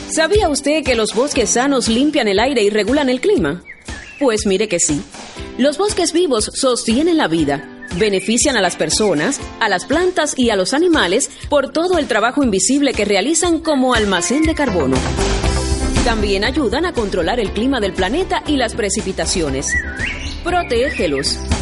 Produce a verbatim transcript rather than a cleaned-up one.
¿Sabía usted que los bosques sanos limpian el aire y regulan el clima? Pues mire que sí. Los bosques vivos sostienen la vida, benefician a las personas, a las plantas y a los animales por todo el trabajo invisible que realizan como almacén de carbono. También ayudan a controlar el clima del planeta y las precipitaciones. Protégelos.